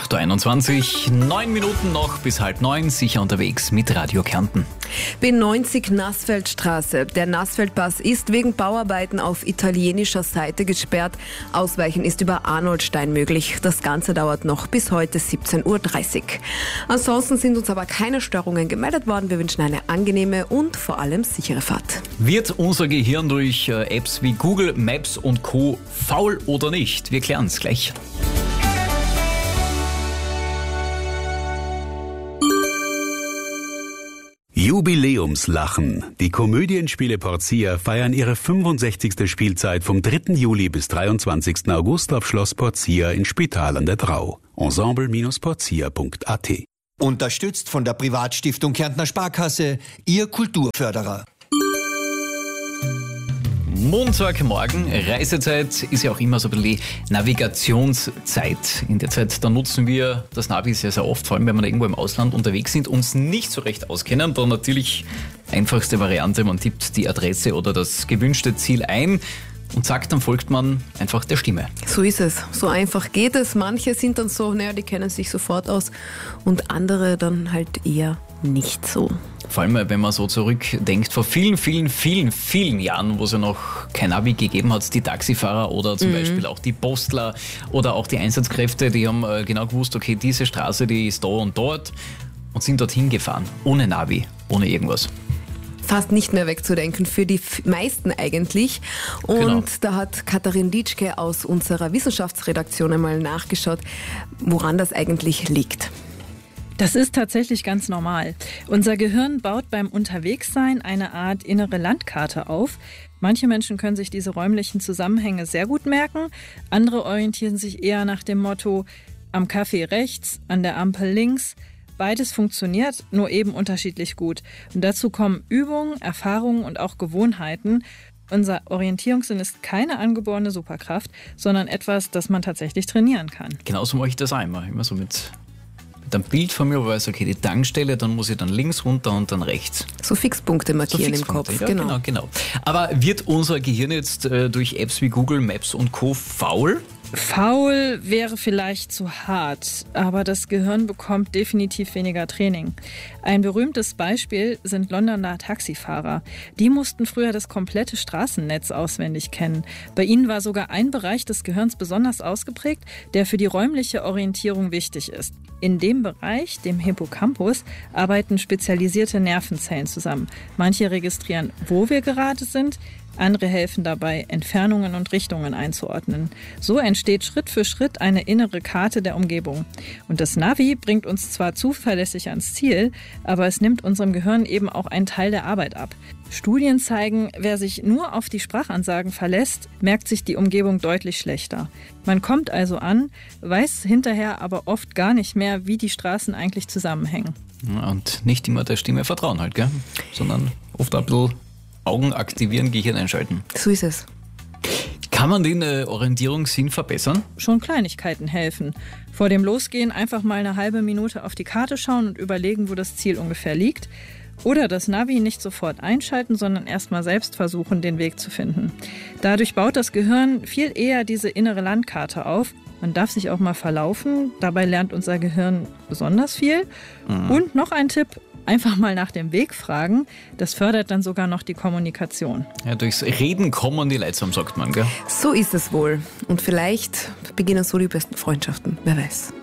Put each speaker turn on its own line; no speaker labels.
8.21 Uhr, 9 Minuten noch bis 8:30, sicher unterwegs mit Radio Kärnten.
B90 Nassfeldstraße. Der Nassfeldpass ist wegen Bauarbeiten auf italienischer Seite gesperrt. Ausweichen ist über Arnoldstein möglich. Das Ganze dauert noch bis heute 17.30 Uhr. Ansonsten sind uns aber keine Störungen gemeldet worden. Wir wünschen eine angenehme und vor allem sichere Fahrt.
Wird unser Gehirn durch Apps wie Google Maps und Co. faul oder nicht? Wir klären es gleich.
Jubiläumslachen. Die Komödienspiele Porcia feiern ihre 65. Spielzeit vom 3. Juli bis 23. August auf Schloss Porcia in Spital an der Drau. Ensemble-porcia.at.
Unterstützt von der Privatstiftung Kärntner Sparkasse, Ihr Kulturförderer.
Montagmorgen, Reisezeit ist ja auch immer so ein bisschen die Navigationszeit. In der Zeit, da nutzen wir das Navi sehr, sehr oft, vor allem wenn wir irgendwo im Ausland unterwegs sind, uns nicht so recht auskennen. Dann natürlich einfachste Variante, man tippt die Adresse oder das gewünschte Ziel ein und zack, dann folgt man einfach der Stimme.
So ist es. So einfach geht es. Manche sind dann so, die kennen sich sofort aus und andere dann halt eher nicht so.
Vor allem, wenn man so zurückdenkt, vor vielen, vielen, vielen, vielen Jahren, wo es ja noch kein Navi gegeben hat, die Taxifahrer oder zum Beispiel auch die Postler oder auch die Einsatzkräfte, die haben genau gewusst, okay, diese Straße, die ist da und dort und sind dorthin gefahren. Ohne Navi, ohne irgendwas.
Fast nicht mehr wegzudenken, für die meisten eigentlich. Und
Genau.
Da hat Katharin Ditschke aus unserer Wissenschaftsredaktion einmal nachgeschaut, woran das eigentlich liegt.
Das ist tatsächlich ganz normal. Unser Gehirn baut beim Unterwegssein eine Art innere Landkarte auf. Manche Menschen können sich diese räumlichen Zusammenhänge sehr gut merken. Andere orientieren sich eher nach dem Motto, am Café rechts, an der Ampel links. Beides funktioniert, nur eben unterschiedlich gut. Und dazu kommen Übungen, Erfahrungen und auch Gewohnheiten. Unser Orientierungssinn ist keine angeborene Superkraft, sondern etwas, das man tatsächlich trainieren kann.
Genauso mache ich das auch immer so mit einem Bild von mir, wo ich weiß, okay, die Tankstelle, dann muss ich dann links runter und dann rechts.
So Fixpunkte markieren im Kopf.
Ja, genau. Aber wird unser Gehirn jetzt durch Apps wie Google Maps und Co. faul?
Faul wäre vielleicht zu hart, aber das Gehirn bekommt definitiv weniger Training. Ein berühmtes Beispiel sind Londoner Taxifahrer. Die mussten früher das komplette Straßennetz auswendig kennen. Bei ihnen war sogar ein Bereich des Gehirns besonders ausgeprägt, der für die räumliche Orientierung wichtig ist. In dem Bereich, dem Hippocampus, arbeiten spezialisierte Nervenzellen zusammen. Manche registrieren, wo wir gerade sind, andere helfen dabei, Entfernungen und Richtungen einzuordnen. So entsteht Schritt für Schritt eine innere Karte der Umgebung. Und das Navi bringt uns zwar zuverlässig ans Ziel, aber es nimmt unserem Gehirn eben auch einen Teil der Arbeit ab. Studien zeigen, wer sich nur auf die Sprachansagen verlässt, merkt sich die Umgebung deutlich schlechter. Man kommt also an, weiß hinterher aber oft gar nicht mehr, wie die Straßen eigentlich zusammenhängen.
Und nicht immer der Stimme vertrauen halt, gell? Sondern oft ein bisschen Augen aktivieren, Gehirn einschalten.
So ist es.
Kann man den Orientierungssinn verbessern?
Schon Kleinigkeiten helfen. Vor dem Losgehen einfach mal eine halbe Minute auf die Karte schauen und überlegen, wo das Ziel ungefähr liegt. Oder das Navi nicht sofort einschalten, sondern erst mal selbst versuchen, den Weg zu finden. Dadurch baut das Gehirn viel eher diese innere Landkarte auf. Man darf sich auch mal verlaufen. Dabei lernt unser Gehirn besonders viel. Und noch ein Tipp: einfach mal nach dem Weg fragen. Das fördert dann sogar noch die Kommunikation.
Ja, durchs Reden kommen die Leute zusammen, sagt man, gell?
So ist es wohl. Und vielleicht beginnen so die besten Freundschaften. Wer weiß.